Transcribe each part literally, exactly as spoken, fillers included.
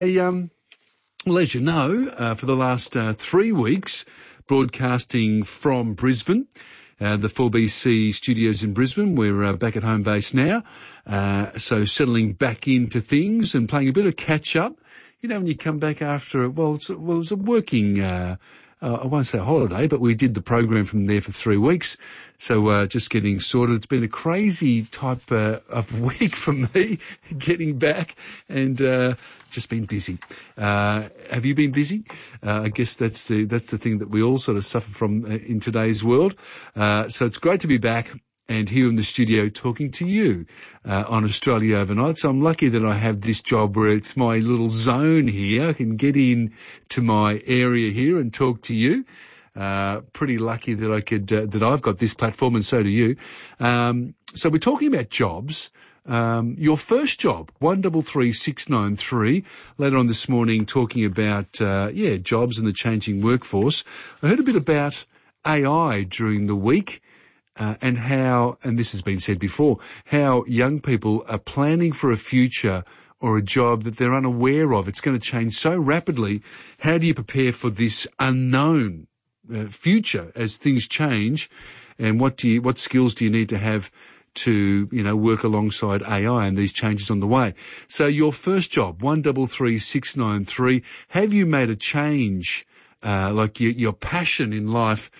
Um, well, as you know, uh, for the last uh, three weeks, broadcasting from Brisbane, uh, the four B C studios in Brisbane. We're uh, back at home base now, uh, so settling back into things and playing a bit of catch-up. You know, when you come back after, well, it's, well, it was a working, uh, uh, I won't say a holiday, but we did the program from there for three weeks. So uh, just getting sorted. It's been a crazy type uh, of week for me, getting back and uh, just been busy. Uh, have you been busy? Uh, I guess that's the that's the thing that we all sort of suffer from uh, in today's world. Uh, so it's great to be back and here in the studio talking to you uh, on Australia Overnight. So I'm lucky that I have this job where it's my little zone here. I can get in to my area here and talk to you. Uh, pretty lucky that I could, uh, that I've got this platform, and so do you. Um, so we're talking about jobs. Um, your first job, one double three six nine three. Later on this morning, talking about, uh, yeah, jobs and the changing workforce. I heard a bit about A I during the week. Uh, and how, and this has been said before, how young people are planning for a future or a job that they're unaware of. It's going to change so rapidly. How do you prepare for this unknown uh, future as things change? And what do you, what skills do you need to have to, you know, work alongside A I and these changes on the way? So your first job, one double three six nine three. Have you made a change, uh, like your, your passion in life?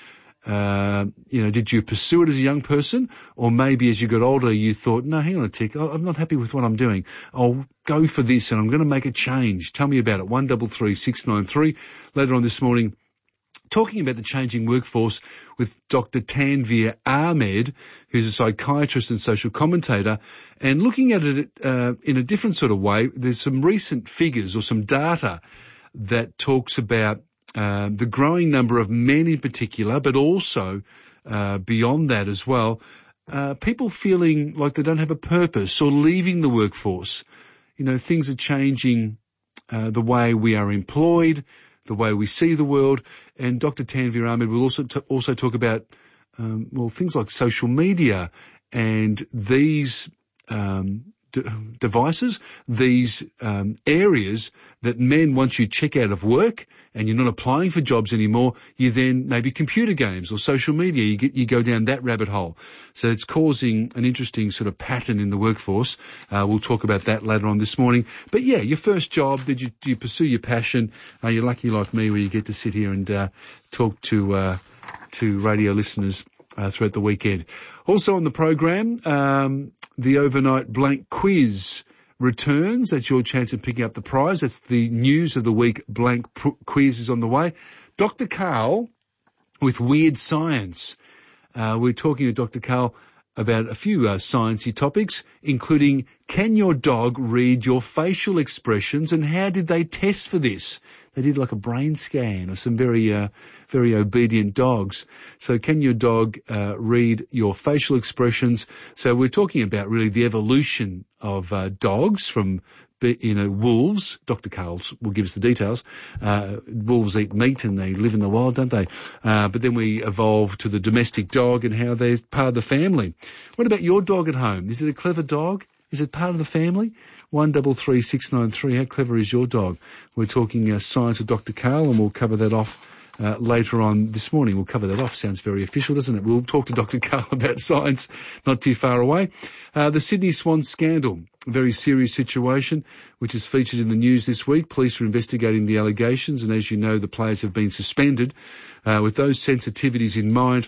Uh, you know, did you pursue it as a young person, or maybe as you got older you thought, no, hang on a tick, I'm not happy with what I'm doing. I'll go for this and I'm going to make a change. Tell me about it. one double three six nine three. Later on this morning, talking about the changing workforce with Doctor Tanveer Ahmed, who's a psychiatrist and social commentator, and looking at it uh, in a different sort of way. There's some recent figures or some data that talks about Uh, the growing number of men in particular, but also uh, beyond that as well, uh, people feeling like they don't have a purpose or leaving the workforce. You know, things are changing uh, the way we are employed, the way we see the world. And Doctor Tanveer Ahmed will also t- also talk about, um, well, things like social media and these um D- devices, these um, areas that men, once you check out of work and you're not applying for jobs anymore, you then maybe computer games or social media, you get, you go down that rabbit hole. So it's causing an interesting sort of pattern in the workforce. Uh, we'll talk about that later on this morning. But yeah, your first job, did you, do you pursue your passion? Are you lucky like me where you get to sit here and uh, talk to uh, to radio listeners uh, throughout the weekend? Also on the program, um, the overnight blank quiz returns. That's your chance of picking up the prize. That's the news of the week. Blank pr- quiz is on the way. Doctor Karl with Weird Science. Uh, we're talking to Doctor Karl about a few uh, sciencey topics, including can your dog read your facial expressions, and how did they test for this? They did like a brain scan of some very, uh, very obedient dogs. So can your dog uh, read your facial expressions? So we're talking about really the evolution of uh, dogs from, you know, wolves. Doctor Karl will give us the details. Uh, wolves eat meat and they live in the wild, don't they? Uh, but then we evolve to the domestic dog and how they're part of the family. What about your dog at home? Is it a clever dog? Is it part of the family? one double three six nine three. How clever is your dog? We're talking uh, science with Doctor Karl, and we'll cover that off uh, later on this morning. We'll cover that off. Sounds very official, doesn't it? We'll talk to Doctor Karl about science not too far away. Uh, the Sydney Swan scandal, a very serious situation, which is featured in the news this week. Police are investigating the allegations, and as you know, the players have been suspended. Uh, with those sensitivities in mind,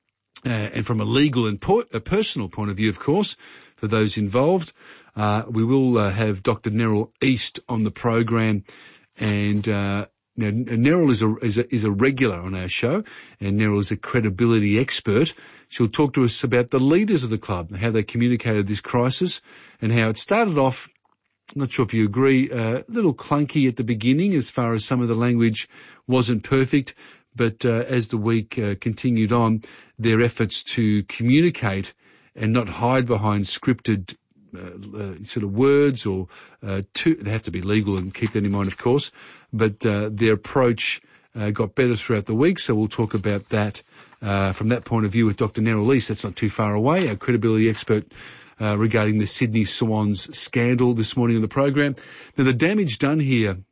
uh, and from a legal and po- a personal point of view, of course, for those involved, uh, we will uh, have Doctor Neril East on the program, and uh, now, Neril is a, is a is a regular on our show, and Neril is a credibility expert. She'll talk to us about the leaders of the club, how they communicated this crisis, and how it started off. I'm not sure if you agree, uh, a little clunky at the beginning as far as some of the language wasn't perfect, but uh, as the week uh, continued on, their efforts to communicate and not hide behind scripted uh, uh, sort of words or uh, to, they have to be legal and keep that in mind, of course, but uh, their approach uh, got better throughout the week, so we'll talk about that uh, from that point of view with Doctor Neril East. That's not too far away, our credibility expert uh, regarding the Sydney Swans scandal this morning on the program. Now, the damage done here